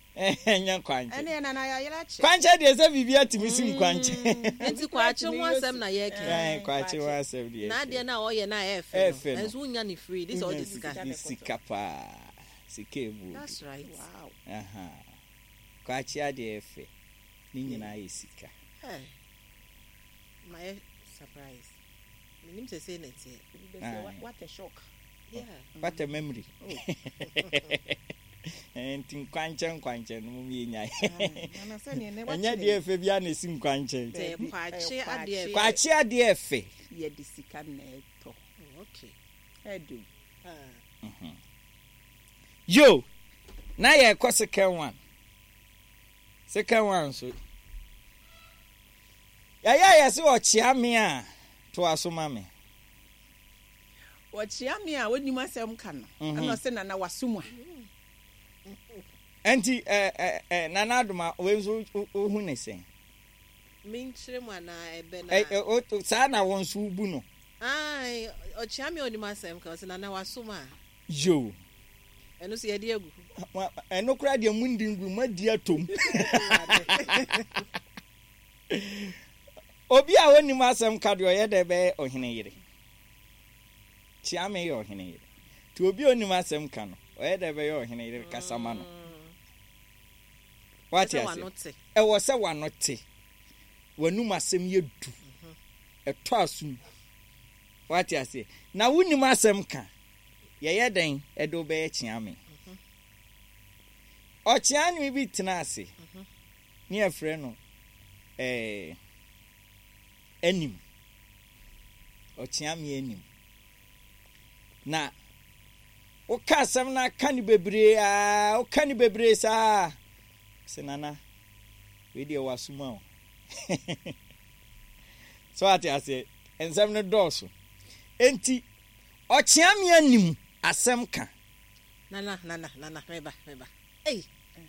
Enya kwanche. Ene na ya yela che. Kwanche de se bibia timi sim kwanche. Enti kwache ho asem na ye ke. Kwache ho asem de. Na de na oye na efe. Enso unya ni free. This all this guy. Sika pa. Sikebu. That's right. Wow. Kwache ade efe. Ni nyina yesika. Hey. My surprise. Minim say net here. What a shock. Yeah. What a memory. Enti kwanche no mi nya. Na se ne ne wa. Anya de efe bia na sim kwanche. Te kwache ade. Kwache ade efe. Ye de sika na eto. Okay. Edu. Yo. Na ye ko second one. Second one so. Ya se ochia me a to asoma me. Ochia me a woni masem ka no. Ana se na wasumwa. Enti nana adoma wenzo ohu ne sen. Min chire mu na ebe na. O sa na wonso bu no. Ai, ochia me oni masem ka o se na wasoma. Yo. Eno se ye de agu. Eno kura de mundingu madi atom. Obi a woni masem ka de oye de be ohene yire. Chia me ye ohene yire. Ti obi oni masem ka no, oye de be ye ohene yire kasama no. What you say? E wo se wanote. Wanu masem ye du. Eto asum. What you say? Na woni masem ka. Ye den e do be chia me. O chia ni bi tena ase. Ni afre no enim. O chia me enim. Na o ka asem na ka ni bebre a o ka ni bebre sa senana we dey wasuma o. So I say ensem no doso enti o chia me anim asem ka nana meba eh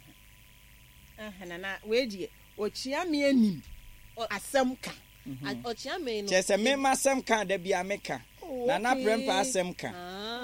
nana we die o chia me anim asem ka o chia me no chese me masem ka da bia meka nana prempa asem ka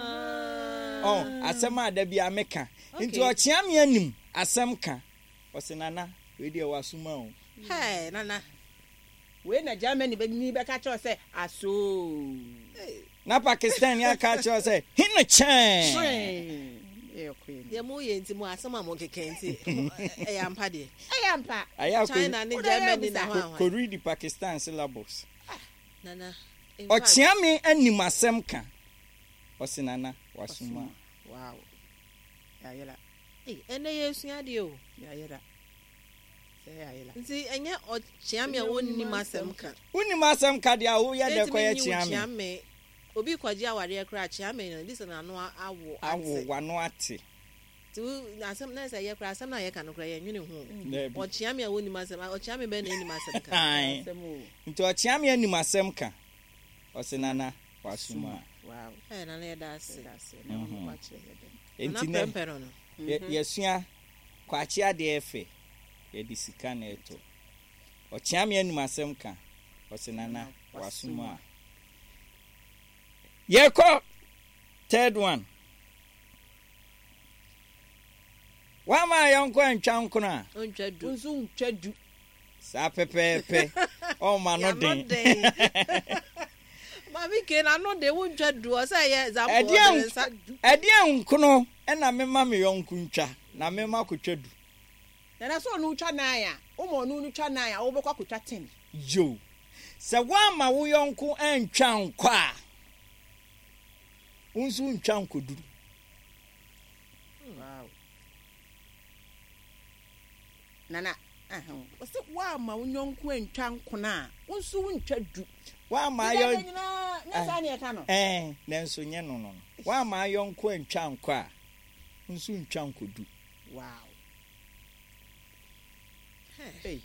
asem a da bia meka enti o chia me anim asem ka o senana we dey wasuma o. Hey nana we na Germany be ni be ka cho say aso na Pakistan ya ka cho say hina chen ye mo ye nti mo asema mo kekenti eyampa de China ni Germany na ho ko read the Pakistan syllabus nana o chia me anim asem ka o senana wasuma. Wow ya yela ene yesu ade o ya yela nti enye o chia me wonni masem ka wonni masem ka dia wo ya de ko ya chia me obi kwaji aware kra chia me no this na no awo wano ate ti asem na say ye kra asem na ye ka no kra ye nwene ho o chia me wonni masem o chia me be na ni masem ka nti o chia me ani masem ka o senana wasuma. Wow nana ye da se na mo kwa chire ye enti ne yesua kwachi ade efe ye disika na eto o chia me ani masem ka o senana wasuma. Yeko third one. Wama yonko entwa nkona. Ontwadu. Unzu ntwadu. Sa pepepe. O ma no den. Mami ke na no de wontwadu o say ye za edi nkono na me ma me yonko ntwa na me ma kotwadu. Na so no twa na ya. O mo no twa na ya wo bekwa kotwa 10. Yo. Se wama wo yonko entwa nkwa. Unsu ntwa nkoduru. Wow. Nana, wose wa ma unyonku entwa nkona, unsu ntwa du. Wa ma yo na sa ne ka no. Na nso nye no. Wa ma yonku entwa nkwa. Unsu ntwa nkodu. Wow. Hey.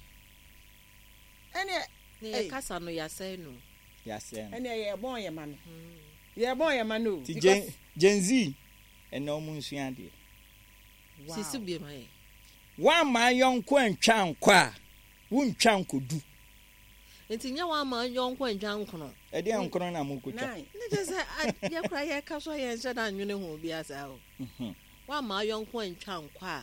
Ene kasa no yasai no. Yasai. Ene ye bon ye ma no. Ye bon ye ma no. Ti Gen Z eno mu nsua de. Wow. Sisi bie mai. Wa ma yonko entwa nkwa. Wu ntwa nkodu. Enti nya wa ma yonko entwa nkono. E de nkono na mu kotwa. Ne je say ye kra ye ka so ye nse da nwene ho bi asa o. Wa ma yonko entwa nkwa.